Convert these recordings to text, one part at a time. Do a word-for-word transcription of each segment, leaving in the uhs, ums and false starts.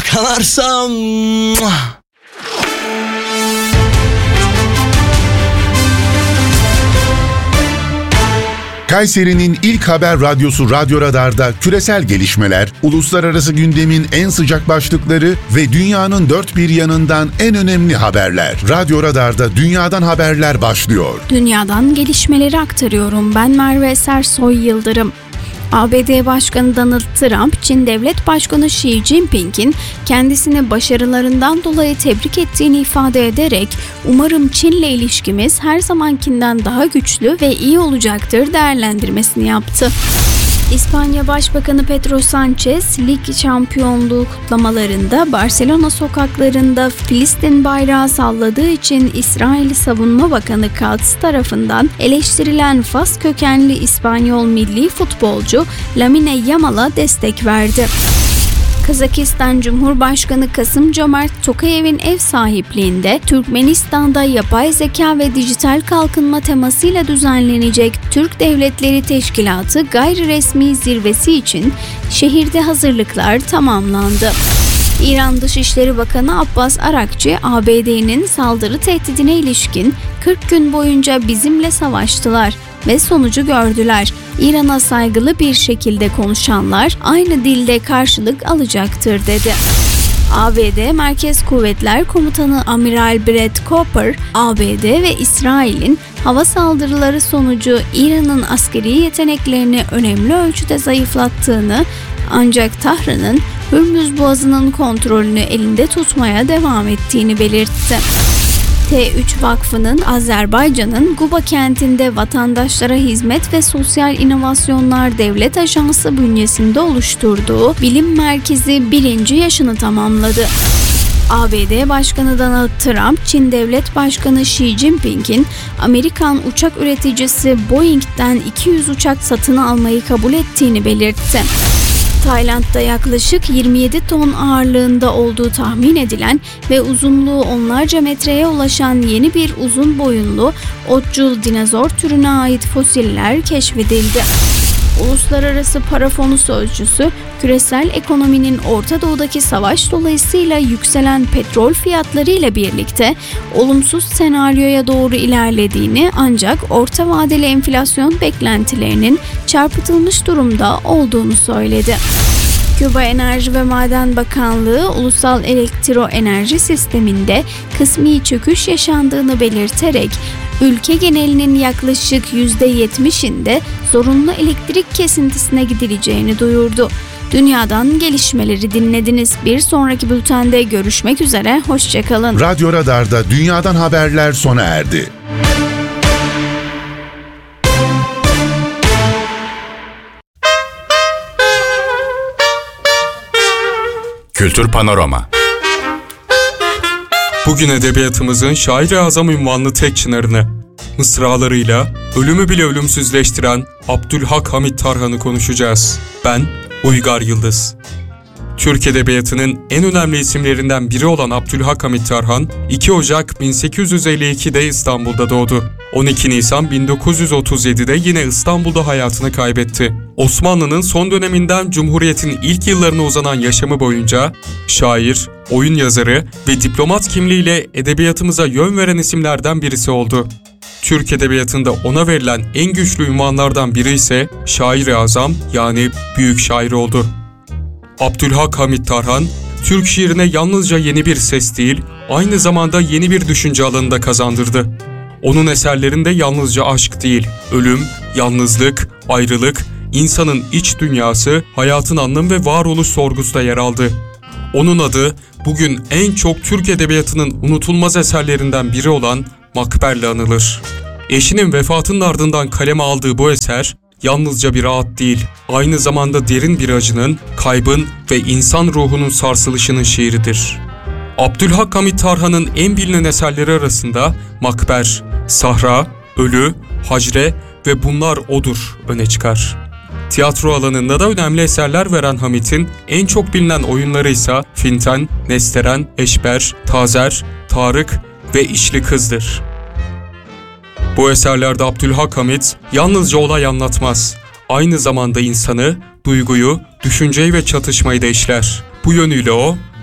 yakalarsam... Kayseri'nin ilk haber radyosu Radyo Radar'da küresel gelişmeler, uluslararası gündemin en sıcak başlıkları ve dünyanın dört bir yanından en önemli haberler. Radyo Radar'da dünyadan haberler başlıyor. Dünyadan gelişmeleri aktarıyorum. Ben Merve Sersoy Yıldırım. A B D Başkanı Donald Trump, Çin Devlet Başkanı Xi Jinping'in kendisini başarılarından dolayı tebrik ettiğini ifade ederek "Umarım Çin'le ilişkimiz her zamankinden daha güçlü ve iyi olacaktır" değerlendirmesini yaptı. İspanya Başbakanı Pedro Sanchez, lig şampiyonluğu kutlamalarında Barcelona sokaklarında Filistin bayrağı salladığı için İsrail Savunma Bakanı Katz tarafından eleştirilen Fas kökenli İspanyol milli futbolcu Lamine Yamal'a destek verdi. Kazakistan Cumhurbaşkanı Kasım-Cömert Tokayev'in ev sahipliğinde Türkmenistan'da yapay zeka ve dijital kalkınma temasıyla düzenlenecek Türk Devletleri Teşkilatı gayri resmi zirvesi için şehirde hazırlıklar tamamlandı. İran Dışişleri Bakanı Abbas Arakçı, A B D'nin saldırı tehdidine ilişkin kırk gün boyunca bizimle savaştılar ve sonucu gördüler. İran'a saygılı bir şekilde konuşanlar aynı dilde karşılık alacaktır dedi. A B D Merkez Kuvvetler Komutanı Amiral Brett Cooper, A B D ve İsrail'in hava saldırıları sonucu İran'ın askeri yeteneklerini önemli ölçüde zayıflattığını, ancak Tahran'ın Hürmüz Boğazı'nın kontrolünü elinde tutmaya devam ettiğini belirtti. T üç Vakfı'nın Azerbaycan'ın Guba kentinde Vatandaşlara Hizmet ve Sosyal İnovasyonlar Devlet Ajansı bünyesinde oluşturduğu bilim merkezi birinci yaşını tamamladı. A B D Başkanı Donald Trump, Çin Devlet Başkanı Xi Jinping'in Amerikan uçak üreticisi Boeing'den iki yüz uçak satın almayı kabul ettiğini belirtti. Tayland'da yaklaşık yirmi yedi ton ağırlığında olduğu tahmin edilen ve uzunluğu onlarca metreye ulaşan yeni bir uzun boyunlu otçul dinozor türüne ait fosiller keşfedildi. Uluslararası Para Fonu sözcüsü, küresel ekonominin Orta Doğu'daki savaş dolayısıyla yükselen petrol fiyatları ile birlikte olumsuz senaryoya doğru ilerlediğini, ancak orta vadeli enflasyon beklentilerinin çarpıtılmış durumda olduğunu söyledi. Küba Enerji ve Maden Bakanlığı, ulusal elektroenerji sisteminde kısmi çöküş yaşandığını belirterek, ülke genelinin yaklaşık yüzde yetmişinde zorunlu elektrik kesintisine gidileceğini duyurdu. Dünyadan gelişmeleri dinlediniz. Bir sonraki bültende görüşmek üzere, hoşçakalın. Radyo Radar'da dünyadan haberler sona erdi. Kültür Panorama. Bugün edebiyatımızın şair-i azam unvanlı tek çınarını, mısralarıyla ölümü bile ölümsüzleştiren Abdülhak Hamit Tarhan'ı konuşacağız. Ben Uygar Yıldız. Türk Edebiyatı'nın en önemli isimlerinden biri olan Abdülhak Hamit Tarhan, iki Ocak bin sekiz yüz elli iki'de İstanbul'da doğdu. on iki Nisan bin dokuz yüz otuz yedi'de yine İstanbul'da hayatını kaybetti. Osmanlı'nın son döneminden Cumhuriyet'in ilk yıllarına uzanan yaşamı boyunca şair, oyun yazarı ve diplomat kimliğiyle edebiyatımıza yön veren isimlerden birisi oldu. Türk Edebiyatı'nda ona verilen en güçlü unvanlardan biri ise Şair-i Azam, yani büyük şair oldu. Abdülhak Hamit Tarhan, Türk şiirine yalnızca yeni bir ses değil, aynı zamanda yeni bir düşünce alanı da kazandırdı. Onun eserlerinde yalnızca aşk değil, ölüm, yalnızlık, ayrılık, insanın iç dünyası, hayatın anlam ve varoluş sorgusu da yer aldı. Onun adı bugün en çok Türk Edebiyatı'nın unutulmaz eserlerinden biri olan Makber'le anılır. Eşinin vefatının ardından kaleme aldığı bu eser, yalnızca bir ağıt değil, aynı zamanda derin bir acının, kaybın ve insan ruhunun sarsılışının şiiridir. Abdülhak Hamit Tarhan'ın en bilinen eserleri arasında Makber, Sahra, Ölü, Hacre ve Bunlar Odur öne çıkar. Tiyatro alanında da önemli eserler veren Hamit'in en çok bilinen oyunları ise Finten, Nesteren, Eşber, Tazer, Tarık ve İşli Kız'dır. Bu eserlerde Abdülhak Hamit yalnızca olay anlatmaz, aynı zamanda insanı, duyguyu, düşünceyi ve çatışmayı da işler. Bu yönüyle o,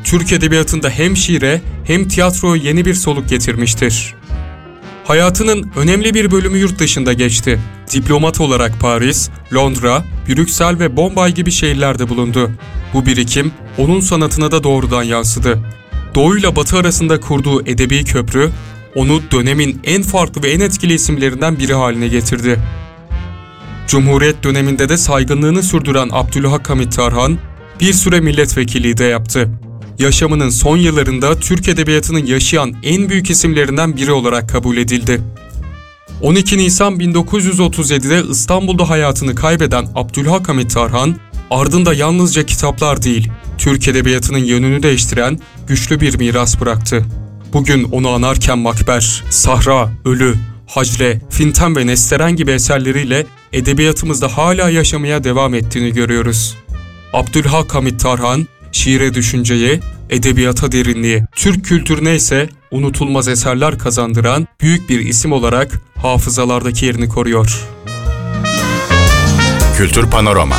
Türk edebiyatında hem şiire hem tiyatroya yeni bir soluk getirmiştir. Hayatının önemli bir bölümü yurt dışında geçti. Diplomat olarak Paris, Londra, Brüksel ve Bombay gibi şehirlerde bulundu. Bu birikim onun sanatına da doğrudan yansıdı. Doğu ile Batı arasında kurduğu edebi köprü, onu dönemin en farklı ve en etkili isimlerinden biri haline getirdi. Cumhuriyet döneminde de saygınlığını sürdüren Abdülhak Hamit Tarhan, bir süre milletvekilliği de yaptı. Yaşamının son yıllarında Türk edebiyatının yaşayan en büyük isimlerinden biri olarak kabul edildi. on iki Nisan bin dokuz yüz otuz yedi'de İstanbul'da hayatını kaybeden Abdülhak Hamit Tarhan, ardında yalnızca kitaplar değil, Türk edebiyatının yönünü değiştiren güçlü bir miras bıraktı. Bugün onu anarken Makber, Sahra, Ölü, Hacle, Finten ve Nesteren gibi eserleriyle edebiyatımızda hala yaşamaya devam ettiğini görüyoruz. Abdülhak Hamit Tarhan, şiire düşünceye, edebiyata derinliği, Türk kültürüne ise unutulmaz eserler kazandıran büyük bir isim olarak hafızalardaki yerini koruyor. Kültür Panorama.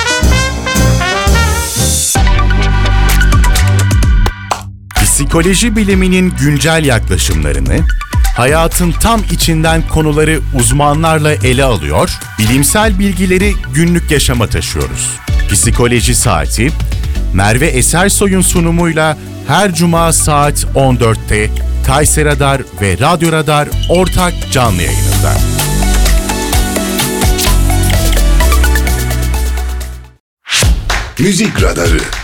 Psikoloji biliminin güncel yaklaşımlarını, hayatın tam içinden konuları uzmanlarla ele alıyor, bilimsel bilgileri günlük yaşama taşıyoruz. Psikoloji Saati, Merve Esersoy'un sunumuyla her cuma saat on dörtte Kayseri Radar ve Radyo Radar ortak canlı yayınında. Müzik Radarı.